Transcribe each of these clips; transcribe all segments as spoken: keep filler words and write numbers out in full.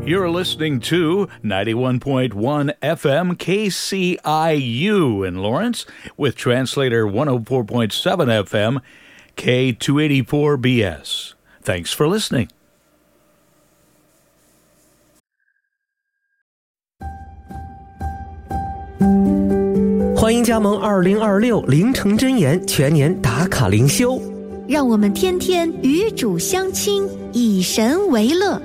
You're listening to ninety-one point one F M K C I U in Lawrence with translator one oh four point seven F M K two eighty-four B S. Thanks for listening. 欢迎加盟二零二六凌晨真言全年打卡灵修， 让我们天天与主相亲，以神为乐。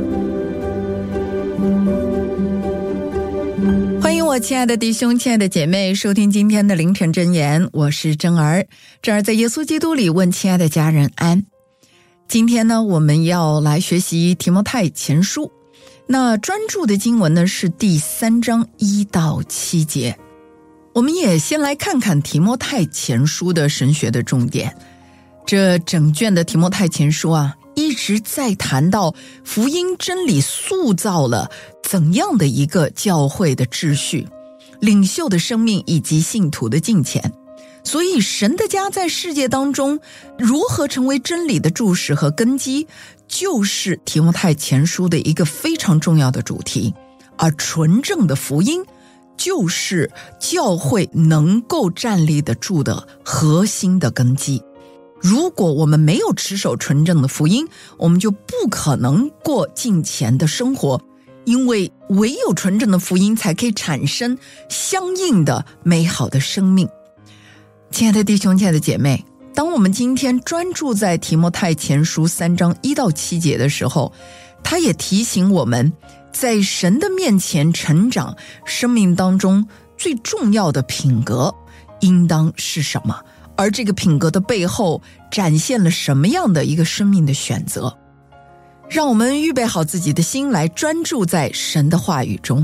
欢迎我亲爱的弟兄亲爱的姐妹收听今天的凌晨真言，我是真儿。真儿在耶稣基督里问亲爱的家人安。今天呢，我们要来学习提摩太前书，那专注的经文呢是第三章一到七节。我们也先来看看提摩太前书的神学的重点。这整卷的提摩太前书啊，一直在谈到福音真理塑造了怎样的一个教会的秩序、领袖的生命以及信徒的敬虔。所以神的家在世界当中如何成为真理的柱石和根基，就是提摩太前书的一个非常重要的主题。而纯正的福音就是教会能够站立得住的核心的根基。如果我们没有持守纯正的福音，我们就不可能过敬虔的生活，因为唯有纯正的福音才可以产生相应的美好的生命。亲爱的弟兄亲爱的姐妹，当我们今天专注在提摩太前书三章一到七节的时候，他也提醒我们在神的面前成长，生命当中最重要的品格应当是什么，而这个品格的背后展现了什么样的一个生命的选择。让我们预备好自己的心来专注在神的话语中。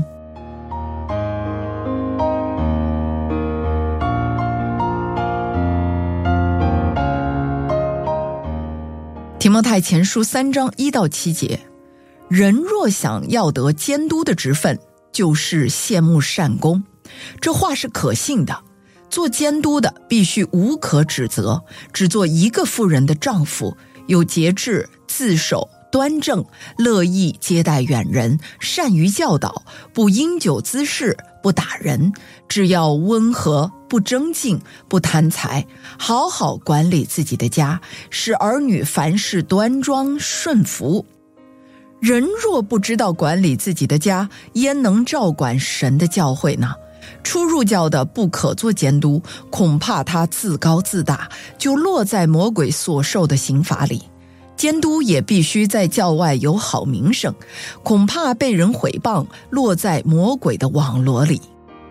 提摩太前书三章一到七节，人若想要得监督的职分，就是羡慕善功。这话是可信的。做监督的必须无可指责，只做一个妇人的丈夫，有节制，自守，端正，乐意接待远人，善于教导，不因酒滋事，不打人，只要温和，不争竞，不贪财，好好管理自己的家，使儿女凡事端庄顺服。人若不知道管理自己的家，焉能照管神的教会呢？初入教的不可做监督，恐怕他自高自大，就落在魔鬼所受的刑罚里。监督也必须在教外有好名声，恐怕被人毁谤，落在魔鬼的网罗里。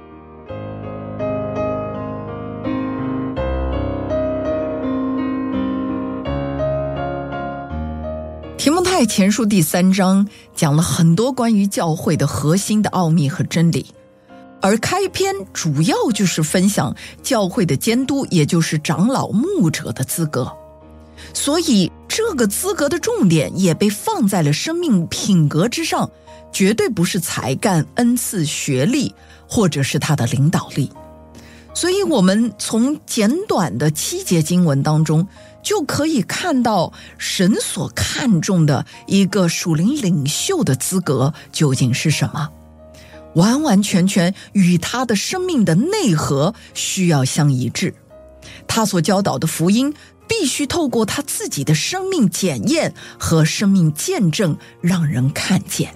提摩太前书第三章讲了很多关于教会的核心的奥秘和真理，而开篇主要就是分享教会的监督，也就是长老牧者的资格。所以这个资格的重点也被放在了生命品格之上，绝对不是才干、恩赐、学历，或者是他的领导力。所以我们从简短的七节经文当中就可以看到神所看重的一个属灵领袖的资格究竟是什么，完完全全与他的生命的内核需要相一致。他所教导的福音必须透过他自己的生命检验和生命见证让人看见。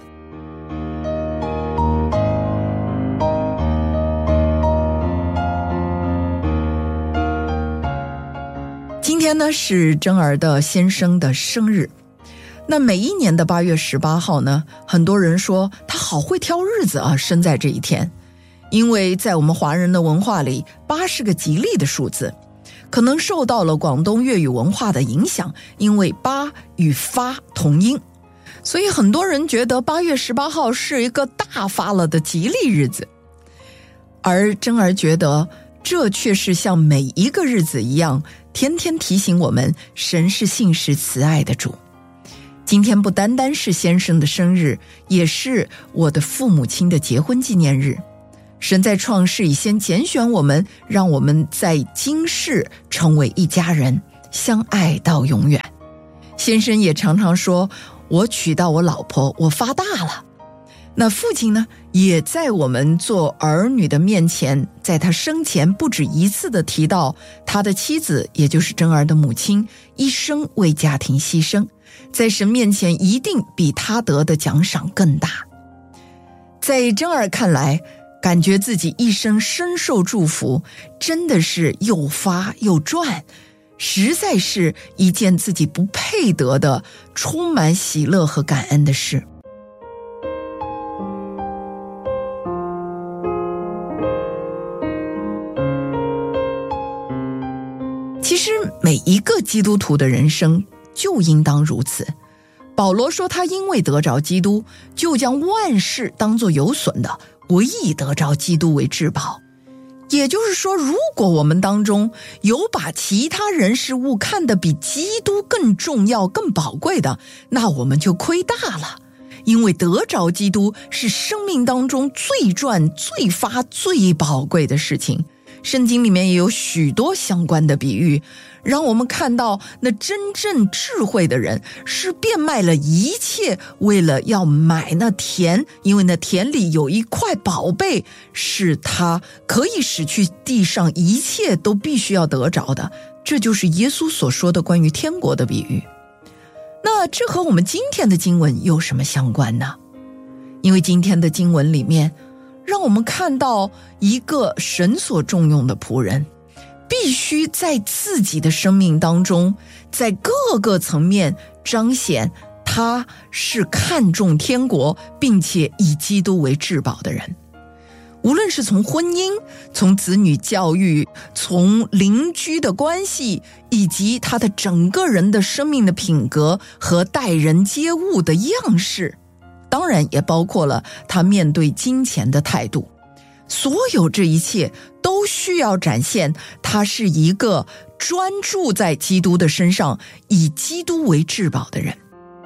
今天呢是真儿的先生的生日，那每一年的八月十八号呢，很多人说他好会挑日子啊，生在这一天。因为在我们华人的文化里，八是个吉利的数字，可能受到了广东粤语文化的影响，因为八与发同音，所以很多人觉得八月十八号是一个大发了的吉利日子。而真儿觉得这却是像每一个日子一样，天天提醒我们神是信实慈爱的主。今天不单单是先生的生日，也是我的父母亲的结婚纪念日。神在创世以先拣选我们，让我们在今世成为一家人，相爱到永远。先生也常常说，我娶到我老婆，我发大了。 那父亲呢，也在我们做儿女的面前，在他生前不止一次地提到他的妻子，也就是真儿的母亲，一生为家庭牺牲，在神面前一定比他得的奖赏更大。在真儿看来，感觉自己一生深受祝福，真的是又发又赚，实在是一件自己不配得的充满喜乐和感恩的事。其实每一个基督徒的人生就应当如此。保罗说他因为得着基督，就将万事当作有损的，唯以得着基督为至宝。也就是说，如果我们当中有把其他人事物看得比基督更重要更宝贵的，那我们就亏大了。因为得着基督是生命当中最赚最发最宝贵的事情。圣经里面也有许多相关的比喻，让我们看到那真正智慧的人是变卖了一切，为了要买那田，因为那田里有一块宝贝，是他可以使去地上一切都必须要得着的。这就是耶稣所说的关于天国的比喻。那这和我们今天的经文有什么相关呢？因为今天的经文里面让我们看到一个神所重用的仆人，必须在自己的生命当中，在各个层面彰显他是看重天国，并且以基督为至宝的人。无论是从婚姻，从子女教育，从邻居的关系，以及他的整个人的生命的品格和待人接物的样式，当然也包括了他面对金钱的态度。所有这一切都需要展现他是一个专注在基督的身上，以基督为至宝的人。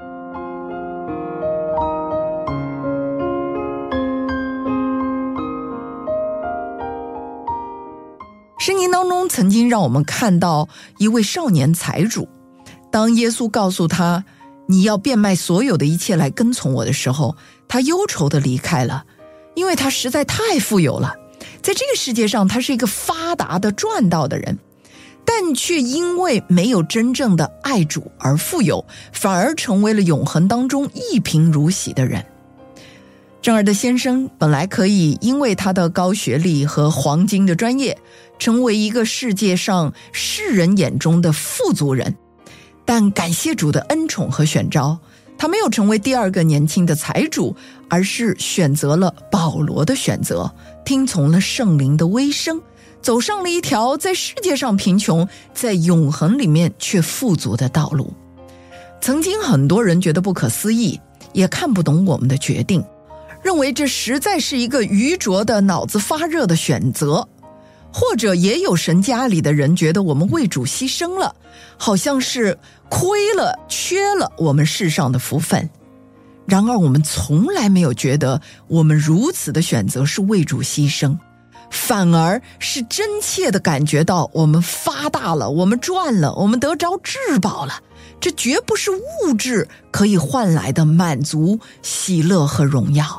圣经当中曾经让我们看到一位少年财主，当耶稣告诉他你要变卖所有的一切来跟从我的时候，他忧愁地离开了，因为他实在太富有了。在这个世界上，他是一个发达的赚到的人，但却因为没有真正的爱主而富有，反而成为了永恒当中一贫如洗的人。正儿的先生本来可以因为他的高学历和黄金的专业，成为一个世界上世人眼中的富足人，但感谢主的恩宠和选召，他没有成为第二个年轻的财主，而是选择了保罗的选择，听从了圣灵的微声，走上了一条在世界上贫穷，在永恒里面却富足的道路。曾经很多人觉得不可思议，也看不懂我们的决定，认为这实在是一个愚拙的脑子发热的选择。或者也有神家里的人觉得我们为主牺牲了，好像是亏了缺了我们世上的福分。然而我们从来没有觉得我们如此的选择是为主牺牲，反而是真切地感觉到我们发大了，我们赚了，我们得着至宝了。这绝不是物质可以换来的满足、喜乐和荣耀。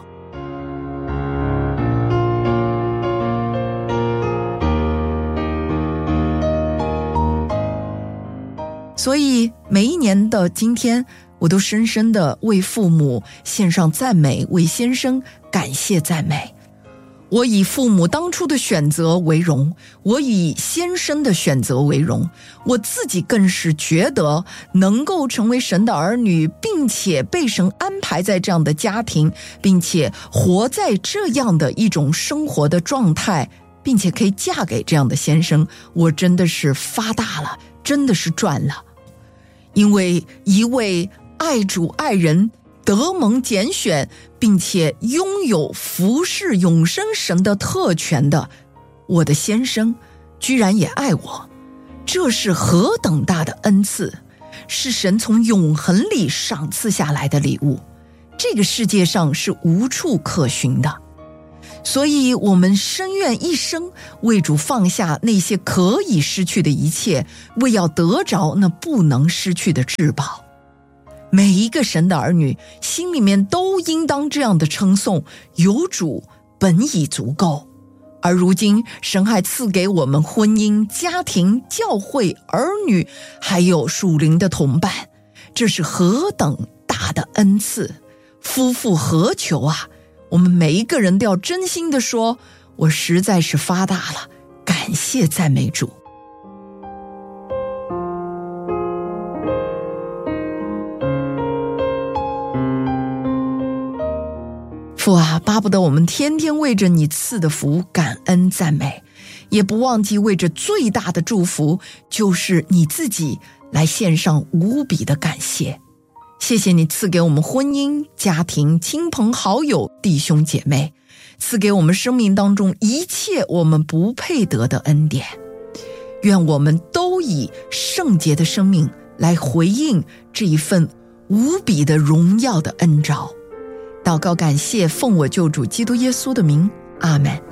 所以每一年的今天，我都深深地为父母献上赞美，为先生感谢赞美。我以父母当初的选择为荣，我以先生的选择为荣，我自己更是觉得能够成为神的儿女，并且被神安排在这样的家庭，并且活在这样的一种生活的状态，并且可以嫁给这样的先生，我真的是发大了，真的是赚了。因为一位爱主爱人得蒙拣选，并且拥有服侍永生神的特权的我的先生，居然也爱我，这是何等大的恩赐，是神从永恒里赏赐下来的礼物，这个世界上是无处可寻的。所以我们深愿一生为主放下那些可以失去的一切，为要得着那不能失去的至宝。 每一个神的儿女心里面都应当这样的称颂，有主本已足够。而如今神还赐给我们婚姻、家庭、教会、儿女，还有属灵的同伴，这是何等大的恩赐，夫复何求啊！我们每一个人都要真心的说，我实在是发大了，感谢赞美主。父啊，巴不得我们天天为着你赐的福感恩赞美，也不忘记为着最大的祝福，就是你自己来献上无比的感谢。谢谢你赐给我们婚姻、家庭、亲朋好友、弟兄姐妹，赐给我们生命当中一切我们不配得的恩典。愿我们都以圣洁的生命来回应这一份无比的荣耀的恩召。祷告感谢，奉我救主基督耶稣的名，阿们。